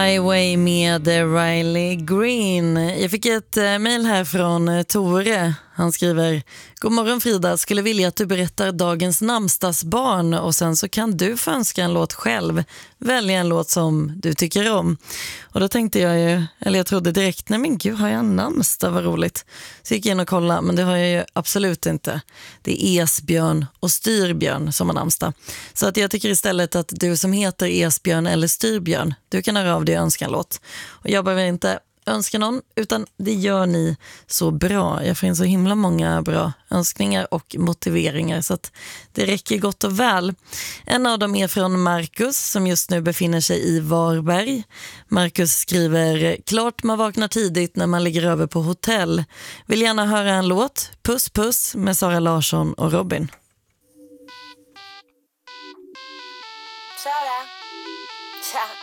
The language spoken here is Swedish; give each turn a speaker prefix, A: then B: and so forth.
A: Highway med Riley Green. Jag fick ett mejl här från Tore. Han skriver: God morgon Frida, skulle vilja att du berättar dagens namnsdagsbarn och sen så kan du få önska en låt själv. Välja en låt som du tycker om. Och då tänkte jag trodde direkt, nej men gud, har jag en namnsdag, vad roligt. Så gick jag in och kollade, men det har jag ju absolut inte. Det är Esbjörn och Styrbjörn som har namnsdag. Så att jag tycker istället att du som heter Esbjörn eller Styrbjörn, du kan höra av dig och önska en låt. Och jag behöver inte önska någon, utan det gör ni så bra. Jag får in så himla många bra önskningar och motiveringar, så att det räcker gott och väl. En av dem är från Marcus som just nu befinner sig i Varberg. Marcus skriver: klart man vaknar tidigt när man ligger över på hotell. Vill gärna höra en låt. Puss puss med Sara Larsson och Robin.
B: Sara. Tja.